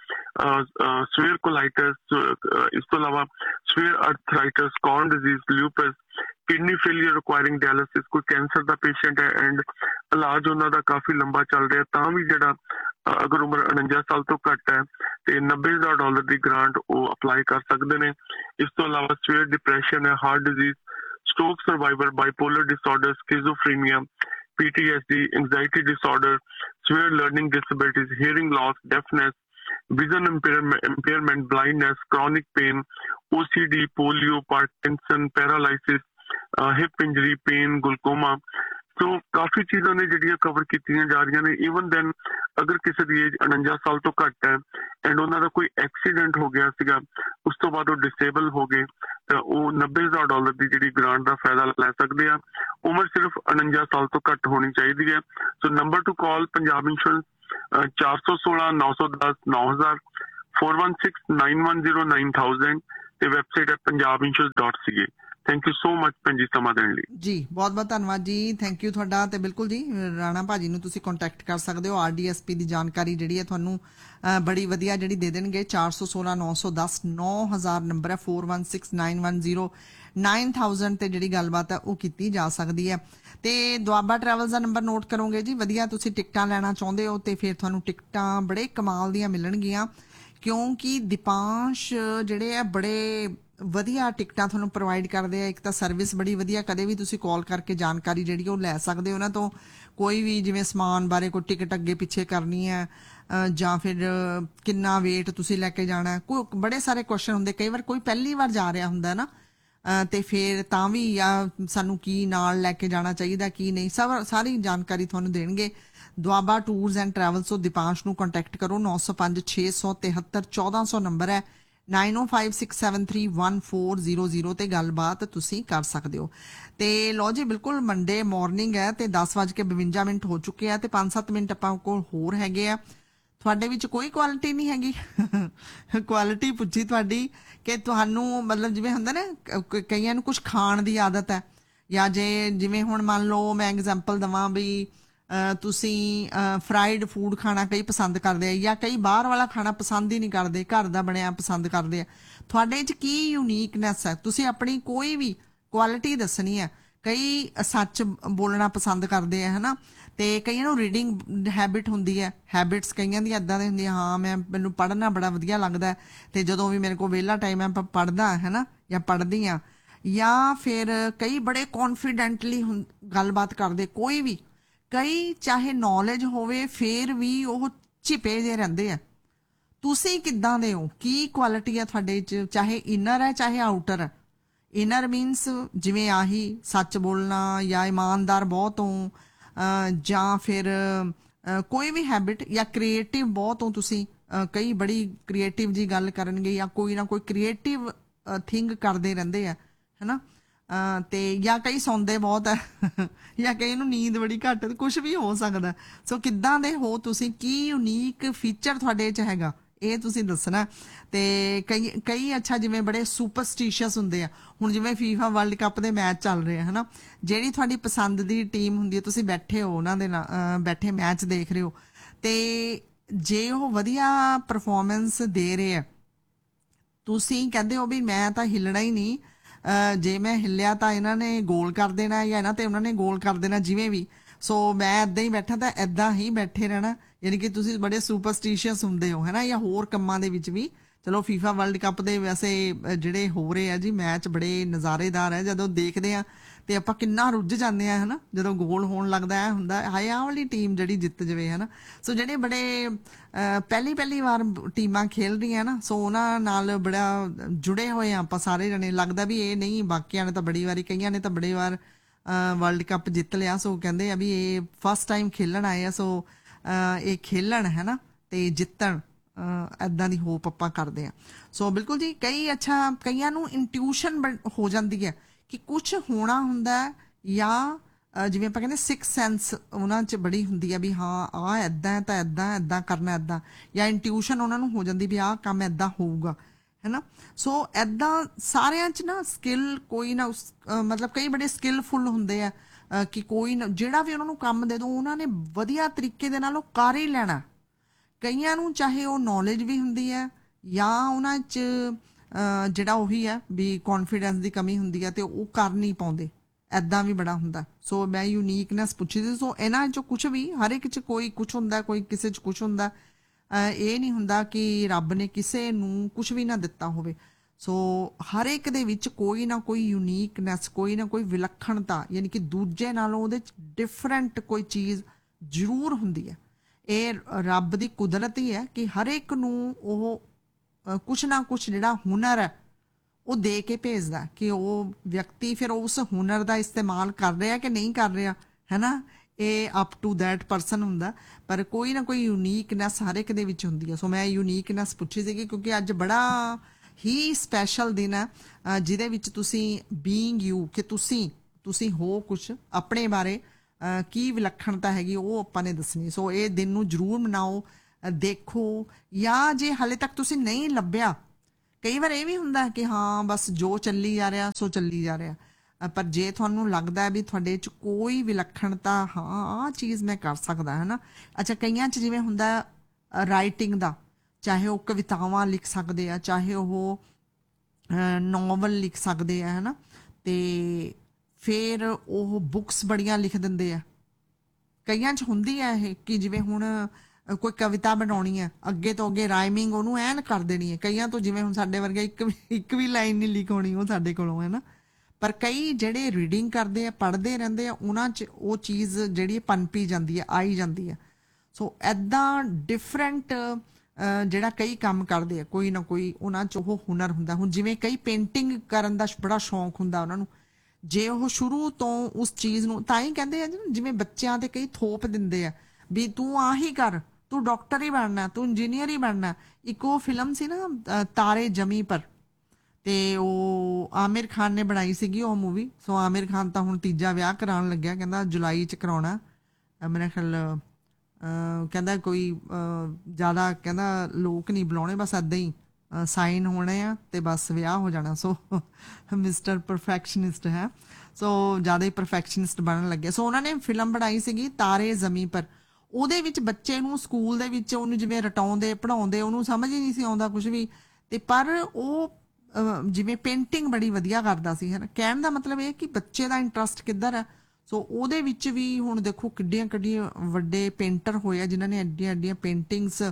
ਸਵੇਅਰ ਕੋਲਾਈਟਸ, ਇਸ ਤੋਂ ਇਲਾਵਾ swear ਅਰਥਰਾਈਟਸ, corn disease, ਲਿਊਪਸ, kidney failure ਰਿਕੁਆਇਰਿੰਗ dialysis, ਕੋਈ ਕੈਂਸਰ ਦਾ ਪੇਸ਼ੈਂਟ ਹੈ ਐਂਡ ਇਲਾਜ ਉਹਨਾਂ ਦਾ ਕਾਫੀ ਲੰਬਾ ਚੱਲ ਰਿਹਾ ਤਾਂ ਵੀ ਜਿਹੜਾ ਅਗਰ ਉਮਰ ਉਣੰਜਾ ਸਾਲ ਤੋਂ ਘੱਟ ਹੈ ਤੇ ਨੱਬੇ ਹਜ਼ਾਰ ਡਾਲਰ ਦੀ ਗ੍ਰਾਂਟ ਉਹ ਅਪਲਾਈ ਕਰ ਸਕਦੇ ਨੇ। ਇਸ ਤੋਂ ਇਲਾਵਾ ਸਵੇਅਰ ਡਿਪਰੈਸ਼ਨ ਹੈ, heart disease, stroke survivor, bipolar disorder, ਸਕਿਜ਼ੋਫਰੀਨੀਆ, P T S D, anxiety disorder, severe learning disabilities, hearing loss, deafness, vision impairment, impairment, blindness, chronic pain, O C D, polio, Parkinson, paralysis, uh, hip injury, pain, glaucoma. ਸੋ ਕਾਫੀ ਚੀਜ਼ਾਂ ਨੇ ਜਿਹੜੀਆਂ cover ਕੀਤੀਆਂ ਜਾ ਰਹੀਆਂ ਨੇ। Even then ਅਗਰ ਕਿਸੇ ਦੀ age ਉਣੰਜਾ ਸਾਲ ਤੋਂ ਘੱਟ ਹੈ ਐਂਡ ਉਹਨਾਂ ਦਾ ਕੋਈ ਐਕਸੀਡੈਂਟ ਹੋ ਗਿਆ ਸੀਗਾ ਉਸ ਤੋਂ ਬਾਅਦ ਉਹ ਡਿਸੇਬਲ ਹੋ ਗਏ ਤਾਂ ਉਹ ਨੱਬੇ ਹਜ਼ਾਰ ਡਾਲਰ ਦੀ ਜਿਹੜੀ ਗ੍ਰਾਂਟ ਦਾ ਫਾਇਦਾ ਲੈ ਸਕਦੇ ਆ। ਉਮਰ ਸਿਰਫ ਉਣੰਜਾ ਸਾਲ ਤੋਂ ਘੱਟ ਹੋਣੀ ਚਾਹੀਦੀ ਹੈ। ਸੋ ਨੰਬਰ ਟੂ ਕਾਲ ਪੰਜਾਬ ਇੰਸ਼ੋਰੈਂਸ ਚਾਰ ਸੌ ਸੋਲਾਂ ਨੌ ਸੌ ਦਸ ਨੌ ਹਜ਼ਾਰ four one six nine one zero nine thousand ਤੇ ਵੈਬਸਾਈਟ ਹੈ Punjab insurance dot C A. Thank you so much ਭੈਣ ਜੀ ਸਮਾਂ ਦੇਣ ਲਈ। ਜੀ ਬਹੁਤ ਬਹੁਤ ਧੰਨਵਾਦ ਜੀ, ਥੈਂਕ ਯੂ ਤੁਹਾਡਾ। ਤੇ ਬਿਲਕੁਲ ਜੀ ਰਾਣਾ ਭਾਜੀ ਨੂੰ ਤੁਸੀਂ ਕੰਟੈਕਟ ਕਰ ਸਕਦੇ ਹੋ। ਆਰ ਡੀ ਐਸ ਪੀ ਦੀ ਜਾਣਕਾਰੀ ਜਿਹੜੀ ਹੈ ਤੁਹਾਨੂੰ ਬੜੀ ਵਧੀਆ ਜਿਹੜੀ ਦੇ ਦੇਣਗੇ। ਚਾਰ ਸੌ ਸੋਲਾਂ ਨੌ ਸੌ ਦਸ ਨੌ ਹਜ਼ਾਰ ਨੰਬਰ ਹੈ, four one six nine one zero nine thousand ਤੇ ਜਿਹੜੀ ਗੱਲਬਾਤ ਹੈ ਉਹ ਕੀਤੀ ਜਾ ਸਕਦੀ ਹੈ। ਤੇ ਦੁਆਬਾ ਟਰੈਵਲਸ ਦਾ ਨੰਬਰ ਨੋਟ ਕਰੋਗੇ ਜੀ, ਵਧੀਆ ਤੁਸੀਂ ਟਿਕਟਾਂ ਲੈਣਾ ਚਾਹੁੰਦੇ ਹੋ ਤੇ ਫਿਰ ਤੁਹਾਨੂੰ ਟਿਕਟਾਂ ਬੜੇ ਕਮਾਲ ਦੀਆਂ ਮਿਲਣਗੀਆਂ ਕਿਉਂਕਿ ਦੀਪਾਂਸ਼ ਜਿਹੜੇ ਆ ਬੜੇ ਵਧੀਆ ਟਿਕਟਾਂ ਤੁਹਾਨੂੰ ਪ੍ਰੋਵਾਈਡ ਕਰਦੇ ਆ। ਇੱਕ ਤਾਂ ਸਰਵਿਸ ਬੜੀ ਵਧੀਆ, ਕਦੇ ਵੀ ਤੁਸੀਂ ਕਾਲ ਕਰਕੇ ਜਾਣਕਾਰੀ ਜਿਹੜੀ ਉਹ ਲੈ ਸਕਦੇ ਹੋ ਉਹਨਾਂ ਤੋਂ। ਕੋਈ ਵੀ ਜਿਵੇਂ ਸਮਾਨ ਬਾਰੇ ਕੋਈ ਟਿਕਟ ਅੱਗੇ ਪਿੱਛੇ ਕਰਨੀ ਹੈ ਜਾਂ ਫਿਰ ਕਿੰਨਾ ਵੇਟ ਤੁਸੀਂ ਲੈ ਕੇ ਜਾਣਾ, ਕੋਈ ਬੜੇ ਸਾਰੇ ਕੁਐਸਚਨ ਹੁੰਦੇ। ਕਈ ਵਾਰ ਕੋਈ ਪਹਿਲੀ ਵਾਰ ਜਾ ਰਿਹਾ ਹੁੰਦਾ ਨਾ ਤੇ ਫਿਰ ਤਾਂ ਵੀ ਜਾਂ ਸਾਨੂੰ ਕੀ ਨਾਲ ਲੈ ਕੇ ਜਾਣਾ ਚਾਹੀਦਾ ਕੀ ਨਹੀਂ, ਸਭ ਸਾਰੀ ਜਾਣਕਾਰੀ ਤੁਹਾਨੂੰ ਦੇਣਗੇ। ਦੁਆਬਾ ਟੂਰਸ ਐਂਡ ਟਰੈਵਲਸ ਤੋਂ ਦੀਪਾਂਸ਼ ਨੂੰ ਕੰਟੈਕਟ ਕਰੋ। ਨੌ ਸੌ ਪੰਜ ਛੇ ਸੌ ਤਿਹੱਤਰ ਚੌਦਾਂ ਸੌ ਨੰਬਰ ਹੈ, ਨਾਈਨ ਓ five six seven three one four zero zero ਤੇ ਗੱਲਬਾਤ ਤੁਸੀਂ ਕਰ ਸਕਦੇ ਹੋ। ਤੇ ਲੋ ਜੀ ਬਿਲਕੁਲ ਮੰਡੇ ਮਾਰਨਿੰਗ ਹੈ ਤੇ ਦਸ ਵੱਜ ਕੇ ਬਵੰਜਾ ਮਿੰਟ ਹੋ ਚੁੱਕੇ ਆ ਤੇ ਪੰਜ ਸੱਤ ਮਿੰਟ ਆਪਾਂ ਕੋਲ ਹੋਰ ਹੈਗੇ ਆ। ਤੁਹਾਡੇ ਵਿੱਚ ਕੋਈ ਕੁਆਲਿਟੀ ਨਹੀਂ ਹੈਗੀ ਕੁਆਲਿਟੀ ਪੁੱਛੀ ਤੁਹਾਡੀ ਕਿ ਤੁਹਾਨੂੰ ਮਤਲਬ ਜਿਵੇਂ ਹੁੰਦਾ ਨਾ ਕਈਆਂ ਨੂੰ ਕੁਝ ਖਾਣ ਦੀ ਆਦਤ ਹੈ ਜਾਂ ਜੇ ਜਿਵੇਂ ਹੁਣ ਮੰਨ ਲਓ ਮੈਂ ਐਗਜ਼ਾਮਪਲ ਦੇਵਾਂ ਵੀ ਤੁਸੀਂ ਫਰਾਈਡ ਫੂਡ ਖਾਣਾ ਕਈ ਪਸੰਦ ਕਰਦੇ ਆ ਜਾਂ ਕਈ ਬਾਹਰ ਵਾਲਾ ਖਾਣਾ ਪਸੰਦ ਹੀ ਨਹੀਂ ਕਰਦੇ, ਘਰ ਦਾ ਬਣਿਆ ਪਸੰਦ ਕਰਦੇ ਆ। ਤੁਹਾਡੇ 'ਚ ਕੀ ਯੂਨੀਕਨੈਸ ਹੈ? ਤੁਸੀਂ ਆਪਣੀ ਕੋਈ ਵੀ ਕੁਆਲਿਟੀ ਦੱਸਣੀ ਹੈ। ਕਈ ਸੱਚ ਬੋਲਣਾ ਪਸੰਦ ਕਰਦੇ ਆ ਹਨਾ, ਤੇ ਕਈਆਂ ਨੂੰ ਰੀਡਿੰਗ ਹੈਬਿਟ ਹੁੰਦੀ ਹੈ, ਹੈਬਿਟਸ ਕਈਆਂ ਦੀਆਂ ਇੱਦਾਂ ਦੀਆਂ ਹੁੰਦੀਆਂ ਹਾਂ ਮੈਂ ਮੈਨੂੰ ਪੜ੍ਹਨਾ ਬੜਾ ਵਧੀਆ ਲੱਗਦਾ ਤੇ ਜਦੋਂ ਵੀ ਮੇਰੇ ਕੋਲ ਵਿਹਲਾ ਟਾਈਮ ਹੈ ਮੈਂ ਪੜ੍ਹਦਾ ਹੈ ਨਾ ਜਾਂ ਪੜ੍ਹਦੀ ਹਾਂ। ਜਾਂ ਫਿਰ ਕਈ ਬੜੇ ਕੌਨਫੀਡੈਂਟਲੀ ਗੱਲਬਾਤ ਕਰਦੇ, ਕੋਈ ਵੀ ਕਈ ਚਾਹੇ ਨੌਲੇਜ ਹੋਵੇ ਫਿਰ ਵੀ ਉਹ ਛਿਪੇ ਜਿਹੇ ਰਹਿੰਦੇ ਆ। ਤੁਸੀਂ ਕਿੱਦਾਂ ਦੇ ਹੋ? ਕੀ ਕੁਆਲਿਟੀ ਆ ਤੁਹਾਡੇ 'ਚ? ਚਾਹੇ ਇਨਰ ਹੈ ਚਾਹੇ ਆਊਟਰ ਹੈ। ਇਨਰ ਮੀਨਸ ਜਿਵੇਂ ਆਹੀ ਸੱਚ ਬੋਲਣਾ ਜਾਂ ਇਮਾਨਦਾਰ ਬਹੁਤ ਹੋ ਜਾਂ ਫਿਰ ਕੋਈ ਵੀ ਹੈਬਿਟ ਜਾਂ ਕ੍ਰੀਏਟਿਵ ਬਹੁਤ ਹੋ ਤੁਸੀਂ। ਕਈ ਬੜੀ ਕ੍ਰੀਏਟਿਵ ਜੀ ਗੱਲ ਕਰਨਗੇ ਜਾਂ ਕੋਈ ਨਾ ਕੋਈ ਕ੍ਰੀਏਟਿਵ ਥਿੰਗ ਕਰਦੇ ਰਹਿੰਦੇ ਆ ਹੈ ਨਾ, ਤੇ ਜਾਂ ਕਈ ਸੌਂਦੇ ਬਹੁਤ ਹੈ ਜਾਂ ਕਈ ਨੂੰ ਨੀਂਦ ਬੜੀ ਘੱਟ, ਕੁਝ ਵੀ ਹੋ ਸਕਦਾ। ਸੋ ਕਿੱਦਾਂ ਦੇ ਹੋ ਤੁਸੀਂ? ਕੀ ਯੂਨੀਕ ਫੀਚਰ ਤੁਹਾਡੇ 'ਚ ਹੈਗਾ ਇਹ ਤੁਸੀਂ ਦੱਸਣਾ। ਤੇ ਕਈ ਕਈ ਅੱਛਾ ਜਿਵੇਂ ਬੜੇ ਸੁਪਰਸਟੀਸ਼ੀਅਸ ਹੁੰਦੇ ਆ। ਹੁਣ ਜਿਵੇਂ ਫੀਫਾ ਵਰਲਡ ਕੱਪ ਦੇ ਮੈਚ ਚੱਲ ਰਹੇ ਆ ਹੈ ਨਾ, ਜਿਹੜੀ ਤੁਹਾਡੀ ਪਸੰਦ ਦੀ ਟੀਮ ਹੁੰਦੀ ਹੈ ਤੁਸੀਂ ਬੈਠੇ ਹੋ ਉਹਨਾਂ ਦੇ ਨਾਲ ਬੈਠੇ ਮੈਚ ਦੇਖ ਰਹੇ ਹੋ ਤੇ ਜੇ ਉਹ ਵਧੀਆ ਪਰਫਾਰਮੈਂਸ ਦੇ ਰਹੇ ਆ, ਤੁਸੀਂ ਕਹਿੰਦੇ ਹੋ ਵੀ ਮੈਂ ਤਾਂ ਹਿੱਲਣਾ ਹੀ ਨਹੀਂ, ਅਹ ਜੇ ਮੈਂ ਹਿੱਲਿਆ ਤਾਂ ਇਹਨਾਂ ਨੇ ਗੋਲ ਕਰ ਦੇਣਾ ਜਾਂ ਇਹਨਾਂ ਤੇ ਉਹਨਾਂ ਨੇ ਗੋਲ ਕਰ ਦੇਣਾ ਜਿਵੇਂ ਵੀ, ਸੋ ਮੈਂ ਏਦਾਂ ਹੀ ਬੈਠਾ ਤਾਂ ਏਦਾਂ ਹੀ ਬੈਠੇ ਰਹਿਣਾ। ਯਾਨੀ ਕਿ ਤੁਸੀਂ ਬੜੇ ਸੁਪਰਸਟੀਸ਼ੀਅਸ ਹੁੰਦੇ ਹੋ ਹੈ ਨਾ, ਜਾਂ ਹੋਰ ਕੰਮਾਂ ਦੇ ਵਿੱਚ ਵੀ। ਚਲੋ ਫੀਫਾ ਵਰਲਡ ਕੱਪ ਦੇ ਵੈਸੇ ਜਿਹੜੇ ਹੋ ਰਹੇ ਆ ਜੀ ਮੈਚ ਬੜੇ ਨਜ਼ਾਰੇਦਾਰ ਹੈ, ਜਦੋਂ ਦੇਖਦੇ ਆ ਤੇ ਆਪਾਂ ਕਿੰਨਾ ਰੁੱਝ ਜਾਂਦੇ ਆ ਹਨਾ, ਜਦੋਂ ਗੋਲ ਹੋਣ ਲੱਗਦਾ ਹੈ ਹੁੰਦਾ ਹਾਏ ਆਹ ਵਾਲੀ ਟੀਮ ਜਿਹੜੀ ਜਿੱਤ ਜਾਵੇ ਹਨਾ। ਸੋ ਜਿਹੜੇ ਬੜੇ ਪਹਿਲੀ ਪਹਿਲੀ ਵਾਰ ਟੀਮਾਂ ਖੇਲ ਰਹੀਆਂ ਨਾ, ਸੋ ਉਹਨਾਂ ਨਾਲ ਬੜਾ ਜੁੜੇ ਹੋਏ ਆ ਆਪਾਂ ਸਾਰੇ ਜਣੇ। ਲੱਗਦਾ ਵੀ ਇਹ ਨਹੀਂ ਬਾਕੀਆਂ ਨੇ ਤਾਂ ਬੜੀ ਵਾਰੀ, ਕਈਆਂ ਨੇ ਤਾਂ ਬੜੀ ਵਾਰ ਵਰਲਡ ਕੱਪ ਜਿੱਤ ਲਿਆ, ਸੋ ਕਹਿੰਦੇ ਆ ਵੀ ਇਹ ਫਸਟ ਟਾਈਮ ਖੇਲਣ ਆਏ ਆ, ਸੋ ਇਹ ਖੇਲਣ ਹੈ ਨਾ ਤੇ ਜਿੱਤਣ, ਇੱਦਾਂ ਦੀ ਹੋਪ ਆਪਾਂ ਕਰਦੇ ਹਾਂ। ਸੋ ਬਿਲਕੁਲ ਜੀ, ਕਈ ਅੱਛਾ ਕਈਆਂ ਨੂੰ ਇੰਟਿਊਸ਼ਨ ਹੋ ਜਾਂਦੀ ਹੈ ਕਿ ਕੁਛ ਹੋਣਾ ਹੁੰਦਾ, ਜਾਂ ਜਿਵੇਂ ਆਪਾਂ ਕਹਿੰਦੇ ਸਿਕਸ ਸੈਂਸ ਉਹਨਾਂ 'ਚ ਬੜੀ ਹੁੰਦੀ ਹੈ ਵੀ ਹਾਂ ਆਹ ਇੱਦਾਂ ਤਾਂ ਇੱਦਾਂ ਇੱਦਾਂ ਕਰਨਾ ਇੱਦਾਂ, ਜਾਂ ਇੰਟਿਊਸ਼ਨ ਉਹਨਾਂ ਨੂੰ ਹੋ ਜਾਂਦੀ ਵੀ ਆਹ ਕੰਮ ਇੱਦਾਂ ਹੋਊਗਾ ਹੈ ਨਾ। ਸੋ ਇੱਦਾਂ ਸਾਰਿਆਂ 'ਚ ਨਾ ਸਕਿੱਲ ਕੋਈ ਨਾ ਮਤਲਬ ਕਈ ਬੜੇ ਸਕਿੱਲਫੁੱਲ ਹੁੰਦੇ ਆ ਕਿ ਕੋਈ ਨਾ ਜਿਹੜਾ ਵੀ ਉਹਨਾਂ ਨੂੰ ਕੰਮ ਦੇ ਦੋ ਉਹਨਾਂ ਨੇ ਵਧੀਆ ਤਰੀਕੇ ਦੇ ਨਾਲ ਉਹ ਕਰ ਹੀ ਲੈਣਾ। ਕਈਆਂ ਨੂੰ ਚਾਹੇ ਉਹ ਨੌਲੇਜ ਵੀ ਹੁੰਦੀ ਹੈ ਜਾਂ ਉਹਨਾਂ 'ਚ ਜਿਹੜਾ ਉਹੀ ਹੈ ਵੀ ਕੌਨਫੀਡੈਂਸ ਦੀ ਕਮੀ ਹੁੰਦੀ ਹੈ ਤੇ ਉਹ ਕਰ ਨਹੀਂ ਪਾਉਂਦੇ, ਐਦਾਂ ਵੀ ਬੜਾ ਹੁੰਦਾ। ਸੋ ਮੈਂ ਯੂਨੀਕਨੈਸ ਪੁੱਛੀ ਸੀ। ਸੋ ਇਹਨਾਂ 'ਚੋਂ ਕੁਛ ਵੀ ਹਰ ਇੱਕ 'ਚ ਕੋਈ ਕੁਛ ਹੁੰਦਾ, ਕੋਈ ਕਿਸੇ 'ਚ ਕੁਛ ਹੁੰਦਾ। ਇਹ ਨਹੀਂ ਹੁੰਦਾ ਕਿ ਰੱਬ ਨੇ ਕਿਸੇ ਨੂੰ ਕੁਛ ਵੀ ਨਾ ਦਿੱਤਾ ਹੋਵੇ। ਸੋ ਹਰ ਇੱਕ ਦੇ ਵਿੱਚ ਕੋਈ ਨਾ ਕੋਈ ਯੂਨੀਕਨੈਸ, ਕੋਈ ਨਾ ਕੋਈ ਵਿਲੱਖਣਤਾ, ਯਾਨੀ ਕਿ ਦੂਜੇ ਨਾਲੋਂ ਉਹਦੇ 'ਚ ਡਿਫਰੈਂਟ ਕੋਈ ਚੀਜ਼ ਜ਼ਰੂਰ ਹੁੰਦੀ ਹੈ। ਇਹ ਰੱਬ ਦੀ ਕੁਦਰਤ ਹੀ ਹੈ ਕਿ ਹਰ ਇੱਕ ਨੂੰ ਉਹ ਕੁਛ ਨਾ ਕੁਛ ਜਿਹੜਾ ਹੁਨਰ ਹੈ ਉਹ ਦੇ ਕੇ ਭੇਜਦਾ ਕਿ ਉਹ ਵਿਅਕਤੀ ਫਿਰ ਉਸ ਹੁਨਰ ਦਾ ਇਸਤੇਮਾਲ ਕਰ ਰਿਹਾ ਕਿ ਨਹੀਂ ਕਰ ਰਿਹਾ ਹੈ ਨਾ। ਇਹ ਅਪ ਟੂ ਦੈਟ ਪਰਸਨ ਹੁੰਦਾ, ਪਰ ਕੋਈ ਨਾ ਕੋਈ ਯੂਨੀਕਨੈਸ ਹਰ ਇੱਕ ਦੇ ਵਿੱਚ ਹੁੰਦੀ ਹੈ। ਸੋ ਮੈਂ ਯੂਨੀਕਨੈਸ ਪੁੱਛੀ ਸੀਗੀ ਕਿਉਂਕਿ ਅੱਜ ਬੜਾ ਹੀ ਸਪੈਸ਼ਲ ਦਿਨ ਹੈ ਜਿਹਦੇ ਵਿੱਚ ਤੁਸੀਂ ਬੀਇੰਗ ਯੂ, ਕਿ ਤੁਸੀਂ ਤੁਸੀਂ ਹੋ ਕੁਛ ਆਪਣੇ ਬਾਰੇ ਕੀ ਵਿਲੱਖਣਤਾ ਹੈਗੀ ਉਹ ਆਪਾਂ ਨੇ ਦੱਸਣੀ। ਸੋ ਇਹ ਦਿਨ ਨੂੰ ਜ਼ਰੂਰ ਮਨਾਓ, ਦੇਖੋ, ਜਾਂ ਜੇ ਹਾਲੇ ਤੱਕ ਤੁਸੀਂ ਨਹੀਂ ਲੱਭਿਆ, ਕਈ ਵਾਰ ਇਹ ਵੀ ਹੁੰਦਾ ਕਿ ਹਾਂ ਬਸ ਜੋ ਚੱਲੀ ਜਾ ਰਿਹਾ ਸੋ ਚੱਲੀ ਜਾ ਰਿਹਾ, ਪਰ ਜੇ ਤੁਹਾਨੂੰ ਲੱਗਦਾ ਵੀ ਤੁਹਾਡੇ 'ਚ ਕੋਈ ਵਿਲੱਖਣਤਾ, ਹਾਂ ਆਹ ਚੀਜ਼ ਮੈਂ ਕਰ ਸਕਦਾ ਹੈ ਨਾ। ਅੱਛਾ, ਕਈਆਂ 'ਚ ਜਿਵੇਂ ਹੁੰਦਾ ਰਾਈਟਿੰਗ ਦਾ, ਚਾਹੇ ਉਹ ਕਵਿਤਾਵਾਂ ਲਿਖ ਸਕਦੇ ਆ, ਚਾਹੇ ਉਹ ਨੋਵਲ ਲਿਖ ਸਕਦੇ ਆ ਹੈ ਨਾ, ਤੇ ਫਿਰ ਉਹ ਬੁੱਕਸ ਬੜੀਆਂ ਲਿਖ ਦਿੰਦੇ ਆ। ਕਈਆਂ 'ਚ ਹੁੰਦੀ ਹੈ ਇਹ ਕਿ ਜਿਵੇਂ ਹੁਣ ਕੋਈ ਕਵਿਤਾ ਬਣਾਉਣੀ ਹੈ, ਅੱਗੇ ਤੋਂ ਅੱਗੇ ਰਾਈਮਿੰਗ ਉਹਨੂੰ ਐਨ ਕਰ ਦੇਣੀ ਹੈ। ਕਈਆਂ ਤੋਂ ਜਿਵੇਂ ਹੁਣ ਸਾਡੇ ਵਰਗੇ ਇੱਕ ਵੀ ਇੱਕ ਵੀ ਲਾਈਨ ਨਹੀਂ ਲਿਖ ਹੋਣੀ ਉਹ ਸਾਡੇ ਕੋਲੋਂ ਹੈ ਨਾ। ਪਰ ਕਈ ਜਿਹੜੇ ਰੀਡਿੰਗ ਕਰਦੇ ਆ, ਪੜ੍ਹਦੇ ਰਹਿੰਦੇ ਆ, ਉਹਨਾਂ 'ਚ ਉਹ ਚੀਜ਼ ਜਿਹੜੀ ਪਨਪੀ ਜਾਂਦੀ ਹੈ, ਆਈ ਜਾਂਦੀ ਹੈ। ਸੋ ਇੱਦਾਂ ਡਿਫਰੈਂਟ ਜਿਹੜਾ ਕਈ ਕੰਮ ਕਰਦੇ ਆ, ਕੋਈ ਨਾ ਕੋਈ ਉਹਨਾਂ 'ਚ ਉਹ ਹੁਨਰ ਹੁੰਦਾ। ਹੁਣ ਜਿਵੇਂ ਕਈ ਪੇਂਟਿੰਗ ਕਰਨ ਦਾ ਬੜਾ ਸ਼ੌਂਕ ਹੁੰਦਾ ਉਹਨਾਂ ਨੂੰ, ਜੇ ਉਹ ਸ਼ੁਰੂ ਤੋਂ ਉਸ ਚੀਜ਼ ਨੂੰ, ਤਾਂ ਹੀ ਕਹਿੰਦੇ ਆ ਜਿਵੇਂ ਬੱਚਿਆਂ ਤੇ ਕਈ ਥੋਪ ਦਿੰਦੇ ਆ ਵੀ ਤੂੰ ਆਹੀ ਕਰ, ਤੂੰ ਡਾਕਟਰ ਹੀ ਬਣਨਾ, ਤੂੰ ਇੰਜੀਨੀਅਰ ਹੀ ਬਣਨਾ। ਇੱਕ ਉਹ ਫਿਲਮ ਸੀ ਨਾ ਤਾਰੇ ਜ਼ਮੀਂ ਪਰ, ਤੇ ਉਹ ਆਮਿਰ ਖਾਨ ਨੇ ਬਣਾਈ ਸੀਗੀ ਉਹ ਮੂਵੀ। ਸੋ ਆਮਿਰ ਖਾਨ ਤਾਂ ਹੁਣ ਤੀਜਾ ਵਿਆਹ ਕਰਾਉਣ ਲੱਗਿਆ, ਕਹਿੰਦਾ ਜੁਲਾਈ 'ਚ ਕਰਾਉਣਾ ਮੇਰੇ ਖਿਆਲ, ਕਹਿੰਦਾ ਕੋਈ ਜ਼ਿਆਦਾ ਕਹਿੰਦਾ ਲੋਕ ਨਹੀਂ ਬੁਲਾਉਣੇ, ਬਸ ਇੱਦਾਂ ਹੀ ਸਾਈਨ ਹੋਣੇ ਆ ਤੇ ਬਸ ਵਿਆਹ ਹੋ ਜਾਣਾ। ਸੋ ਮਿਸਟਰ ਪਰਫੈਕਸ਼ਨਿਸਟ ਹੈ, ਸੋ ਜ਼ਿਆਦਾ ਹੀ ਪਰਫੈਕਸ਼ਨਿਸਟ ਬਣਨ ਲੱਗੇ। ਸੋ ਉਹਨਾਂ ਨੇ ਫਿਲਮ ਬਣਾਈ ਸੀਗੀ ਤਾਰੇ ਜ਼ਮੀਂ ਪਰ। ਉਹਦੇ ਵਿੱਚ ਬੱਚੇ ਨੂੰ ਸਕੂਲ ਦੇ ਵਿੱਚ ਉਹਨੂੰ ਜਿਵੇਂ ਰਟਾਉਂਦੇ ਪੜ੍ਹਾਉਂਦੇ, ਉਹਨੂੰ ਸਮਝ ਹੀ ਨਹੀਂ ਸੀ ਆਉਂਦਾ ਕੁਝ ਵੀ, ਤੇ ਪਰ ਉਹ ਜਿਵੇਂ ਪੇਂਟਿੰਗ ਬੜੀ ਵਧੀਆ ਕਰਦਾ ਸੀ ਹੈ ਨਾ। ਕਹਿਣ ਦਾ ਮਤਲਬ ਇਹ ਕਿ ਬੱਚੇ ਦਾ ਇੰਟਰਸਟ ਕਿੱਧਰ ਹੈ। ਸੋ ਉਹਦੇ ਵਿੱਚ ਵੀ ਹੁਣ ਦੇਖੋ ਕਿੱਡੀਆਂ ਕਿੱਡੀਆਂ ਵੱਡੇ ਪੇਂਟਰ ਹੋਏ ਆ ਜਿਨ੍ਹਾਂ ਨੇ ਐਡੀਆਂ ਐਡੀਆਂ ਪੇਂਟਿੰਗਸ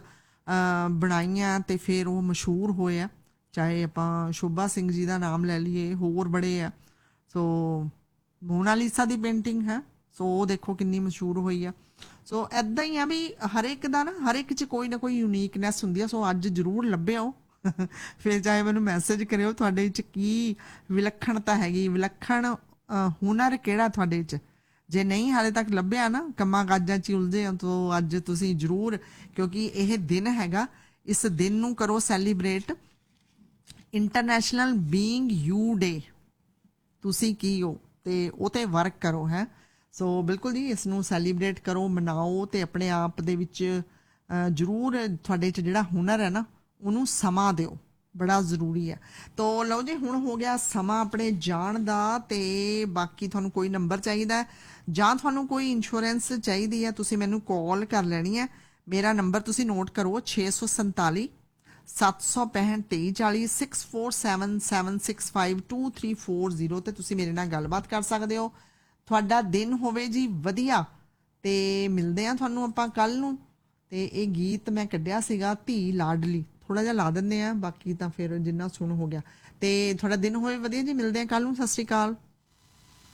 ਬਣਾਈਆਂ ਤੇ ਫਿਰ ਉਹ ਮਸ਼ਹੂਰ ਹੋਏ ਆ। ਚਾਹੇ ਆਪਾਂ ਸ਼ੋਭਾ ਸਿੰਘ ਜੀ ਦਾ ਨਾਮ ਲੈ ਲਈਏ, ਹੋਰ ਬੜੇ ਆ। ਸੋ ਮੋਨਾਲੀਸਾ ਦੀ ਪੇਂਟਿੰਗ ਹੈ, ਸੋ ਉਹ ਦੇਖੋ ਕਿੰਨੀ ਮਸ਼ਹੂਰ ਹੋਈ ਆ। ਸੋ ਇੱਦਾਂ ਹੀ ਆ ਵੀ ਹਰ ਇੱਕ ਦਾ ਨਾ, ਹਰ ਇੱਕ 'ਚ ਕੋਈ ਨਾ ਕੋਈ ਯੂਨੀਕਨੈਸ ਹੁੰਦੀ ਆ। ਸੋ ਅੱਜ ਜ਼ਰੂਰ ਲੱਭਿਓ, ਫਿਰ ਚਾਹੇ ਮੈਨੂੰ ਮੈਸੇਜ ਕਰਿਓ ਤੁਹਾਡੇ 'ਚ ਕੀ ਵਿਲੱਖਣਤਾ ਹੈਗੀ, ਵਿਲੱਖਣ ਹੁਨਰ ਕਿਹੜਾ ਤੁਹਾਡੇ 'ਚ। ਜੇ ਨਹੀਂ ਹਾਲੇ ਤੱਕ ਲੱਭਿਆ ਨਾ, ਕੰਮਾਂ ਕਾਜਾਂ 'ਚ ਉਲਝੇ ਹੋ, ਤਾਂ ਅੱਜ ਤੁਸੀਂ ਜ਼ਰੂਰ, ਕਿਉਂਕਿ ਇਹ ਦਿਨ ਹੈਗਾ, ਇਸ ਦਿਨ ਨੂੰ ਕਰੋ ਸੈਲੀਬ੍ਰੇਟ, ਇੰਟਰਨੈਸ਼ਨਲ ਬੀਇੰਗ ਯੂ ਡੇ। ਤੁਸੀਂ ਕੀ ਹੋ ਤੇ ਉਹ 'ਤੇ ਵਰਕ ਕਰੋ ਹੈ। ਸੋ ਬਿਲਕੁਲ ਜੀ, ਇਸ ਨੂੰ ਸੈਲੀਬ੍ਰੇਟ ਕਰੋ, ਮਨਾਓ, ਤੇ ਆਪਣੇ ਆਪ ਦੇ ਵਿੱਚ ਜ਼ਰੂਰ ਤੁਹਾਡੇ 'ਚ ਜਿਹੜਾ ਹੁਨਰ ਹੈ ਨਾ ਉਹਨੂੰ ਸਮਾਂ ਦਿਓ, ਬੜਾ ਜ਼ਰੂਰੀ ਹੈ। ਤੋ ਲਓ ਜੀ, ਹੁਣ ਹੋ ਗਿਆ ਸਮਾਂ ਆਪਣੇ ਜਾਣ ਦਾ, ਤੇ ਬਾਕੀ ਤੁਹਾਨੂੰ ਕੋਈ ਨੰਬਰ ਚਾਹੀਦਾ ਜਾਂ ਤੁਹਾਨੂੰ ਕੋਈ ਇੰਸ਼ੋਰੈਂਸ ਚਾਹੀਦੀ ਹੈ, ਤੁਸੀਂ ਮੈਨੂੰ ਕਾਲ ਕਰ ਲੈਣੀ ਹੈ। ਮੇਰਾ ਨੰਬਰ ਤੁਸੀਂ ਨੋਟ ਕਰੋ ਛੇ ਸੌ ਸੰਤਾਲੀ ਸੱਤ ਸੌ ਪੈਂਹਠ ਤੇਈ ਚਾਲੀ six four seven seven six five two three four zero 'ਤੇ ਤੁਸੀਂ ਮੇਰੇ ਨਾਲ ਗੱਲਬਾਤ ਕਰ ਸਕਦੇ ਹੋ। ਤੁਹਾਡਾ ਦਿਨ ਹੋਵੇ ਜੀ ਵਧੀਆ, ਤੇ ਮਿਲਦੇ ਆ ਤੁਹਾਨੂੰ ਆਪਾਂ ਕੱਲ ਨੂੰ। ਤੇ ਇਹ ਗੀਤ ਮੈਂ ਕੱਢਿਆ ਸੀਗਾ ਧੀ ਲਾਡਲੀ, ਥੋੜਾ ਜਿਹਾ ਲਾ ਦਿੰਦੇ ਆ, ਬਾਕੀ ਤਾਂ ਫਿਰ ਜਿੰਨਾ ਸੁਣ ਹੋ ਗਿਆ। ਤੇ ਤੁਹਾਡਾ ਦਿਨ ਹੋਵੇ ਵਧੀਆ ਜੀ, ਮਿਲਦੇ ਆ ਕੱਲ ਨੂੰ। ਸਤਿ ਸ਼੍ਰੀ ਅਕਾਲ।